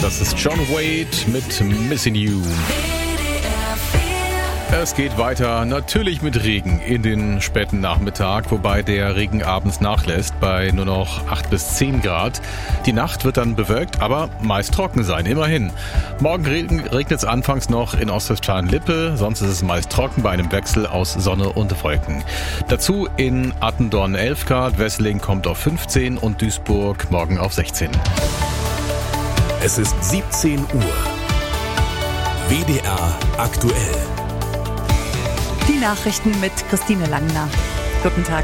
Das ist John Wade mit Missing You. Es geht weiter, natürlich mit Regen in den späten Nachmittag, wobei der Regen abends nachlässt bei nur noch 8 bis 10 Grad. Die Nacht wird dann bewölkt, aber meist trocken sein, immerhin. Morgen regnet es anfangs noch in Ostwestfalen-Lippe, sonst ist es meist trocken bei einem Wechsel aus Sonne und Wolken. Dazu in Attendorn 11 Grad, Wesseling kommt auf 15 und Duisburg morgen auf 16. Es ist 17 Uhr. WDR aktuell. Die Nachrichten mit Christine Langner. Guten Tag.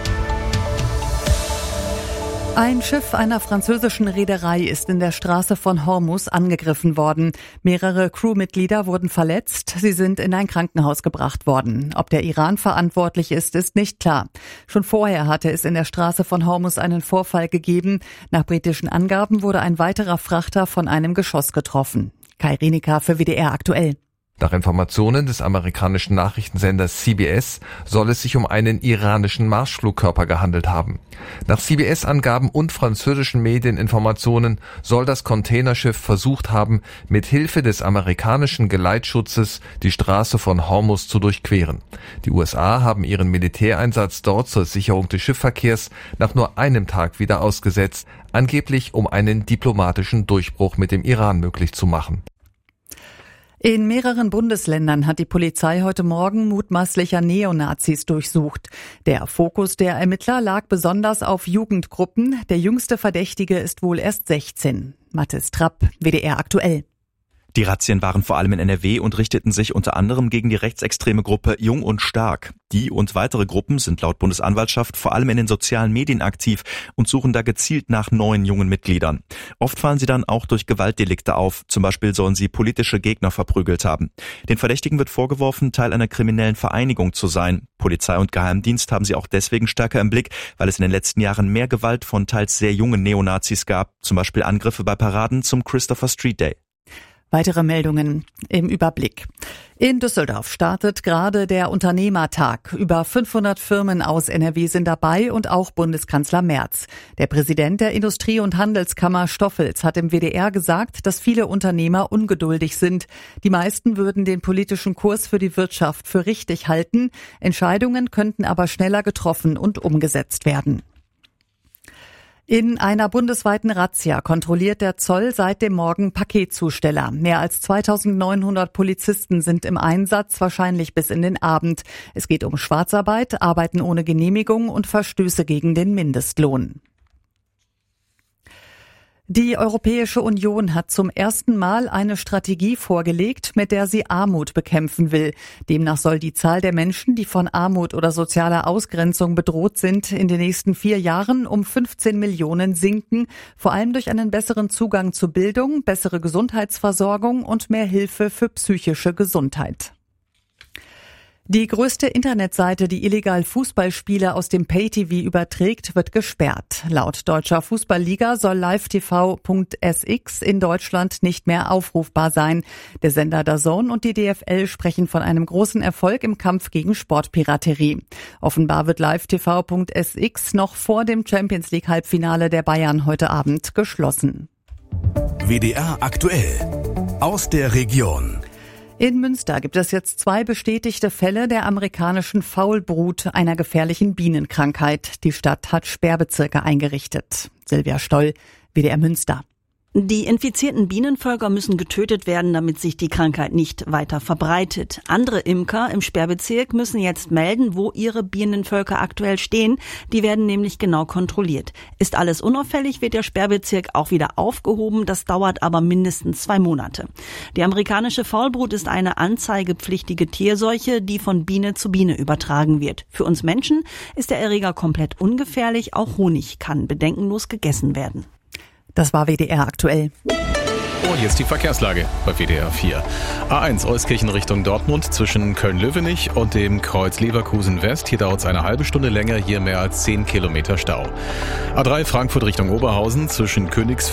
Ein Schiff einer französischen Reederei ist in der Straße von Hormuz angegriffen worden. Mehrere Crewmitglieder wurden verletzt. Sie sind in ein Krankenhaus gebracht worden. Ob der Iran verantwortlich ist, ist nicht klar. Schon vorher hatte es in der Straße von Hormuz einen Vorfall gegeben. Nach britischen Angaben wurde ein weiterer Frachter von einem Geschoss getroffen. Kai Rienecker für WDR aktuell. Nach Informationen des amerikanischen Nachrichtensenders CBS soll es sich um einen iranischen Marschflugkörper gehandelt haben. Nach CBS-Angaben und französischen Medieninformationen soll das Containerschiff versucht haben, mit Hilfe des amerikanischen Geleitschutzes die Straße von Hormuz zu durchqueren. Die USA haben ihren Militäreinsatz dort zur Sicherung des Schiffsverkehrs nach nur einem Tag wieder ausgesetzt, angeblich um einen diplomatischen Durchbruch mit dem Iran möglich zu machen. In mehreren Bundesländern hat die Polizei heute Morgen mutmaßlicher Neonazis durchsucht. Der Fokus der Ermittler lag besonders auf Jugendgruppen. Der jüngste Verdächtige ist wohl erst 16. Mathis Trapp, WDR aktuell. Die Razzien waren vor allem in NRW und richteten sich unter anderem gegen die rechtsextreme Gruppe Jung und Stark. Die und weitere Gruppen sind laut Bundesanwaltschaft vor allem in den sozialen Medien aktiv und suchen da gezielt nach neuen jungen Mitgliedern. Oft fallen sie dann auch durch Gewaltdelikte auf. Zum Beispiel sollen sie politische Gegner verprügelt haben. Den Verdächtigen wird vorgeworfen, Teil einer kriminellen Vereinigung zu sein. Polizei und Geheimdienst haben sie auch deswegen stärker im Blick, weil es in den letzten Jahren mehr Gewalt von teils sehr jungen Neonazis gab. Zum Beispiel Angriffe bei Paraden zum Christopher Street Day. Weitere Meldungen im Überblick. In Düsseldorf startet gerade der Unternehmertag. Über 500 Firmen aus NRW sind dabei und auch Bundeskanzler Merz. Der Präsident der Industrie- und Handelskammer Stoffels hat im WDR gesagt, dass viele Unternehmer ungeduldig sind. Die meisten würden den politischen Kurs für die Wirtschaft für richtig halten. Entscheidungen könnten aber schneller getroffen und umgesetzt werden. In einer bundesweiten Razzia kontrolliert der Zoll seit dem Morgen Paketzusteller. Mehr als 2900 Polizisten sind im Einsatz, wahrscheinlich bis in den Abend. Es geht um Schwarzarbeit, Arbeiten ohne Genehmigung und Verstöße gegen den Mindestlohn. Die Europäische Union hat zum ersten Mal eine Strategie vorgelegt, mit der sie Armut bekämpfen will. Demnach soll die Zahl der Menschen, die von Armut oder sozialer Ausgrenzung bedroht sind, in den nächsten 4 Jahren um 15 Millionen sinken, vor allem durch einen besseren Zugang zu Bildung, bessere Gesundheitsversorgung und mehr Hilfe für psychische Gesundheit. Die größte Internetseite, die illegal Fußballspiele aus dem Pay-TV überträgt, wird gesperrt. Laut Deutscher Fußballliga soll livetv.sx in Deutschland nicht mehr aufrufbar sein. Der Sender DAZN und die DFL sprechen von einem großen Erfolg im Kampf gegen Sportpiraterie. Offenbar wird livetv.sx noch vor dem Champions-League-Halbfinale der Bayern heute Abend geschlossen. WDR aktuell. Aus der Region. In Münster gibt es jetzt 2 bestätigte Fälle der amerikanischen Faulbrut, einer gefährlichen Bienenkrankheit. Die Stadt hat Sperrbezirke eingerichtet. Silvia Stoll, WDR Münster. Die infizierten Bienenvölker müssen getötet werden, damit sich die Krankheit nicht weiter verbreitet. Andere Imker im Sperrbezirk müssen jetzt melden, wo ihre Bienenvölker aktuell stehen. Die werden nämlich genau kontrolliert. Ist alles unauffällig, wird der Sperrbezirk auch wieder aufgehoben. Das dauert aber mindestens 2 Monate. Die amerikanische Faulbrut ist eine anzeigepflichtige Tierseuche, die von Biene zu Biene übertragen wird. Für uns Menschen ist der Erreger komplett ungefährlich. Auch Honig kann bedenkenlos gegessen werden. Das war WDR aktuell. Und jetzt die Verkehrslage bei WDR 4. A1 Euskirchen Richtung Dortmund zwischen Köln-Löwenich und dem Kreuz Leverkusen West. Hier dauert es eine halbe Stunde länger, hier mehr als 10 Kilometer Stau. A3 Frankfurt Richtung Oberhausen zwischen